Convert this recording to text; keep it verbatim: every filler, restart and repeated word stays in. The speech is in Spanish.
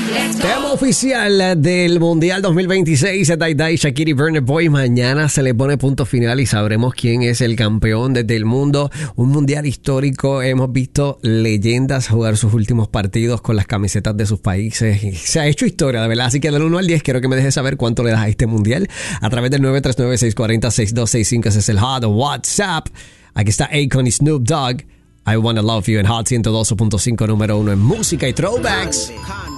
Tema oficial del Mundial dos mil veintiséis, Dai Dai, Shakira y Burna Boy. Mañana se le pone punto final y sabremos quién es el campeón desde el mundo. Un mundial histórico. Hemos visto leyendas jugar sus últimos partidos con las camisetas de sus países. Se ha hecho historia, de verdad. Así que del uno al diez quiero que me dejes saber cuánto le das a este mundial a través del nueve tres nueve, seis cuatro cero, seis dos seis cinco. Ese es el Hot WhatsApp. Aquí está Akon y Snoop Dogg. I Wanna Love You en Hot ciento dos punto cinco, número uno en música y throwbacks.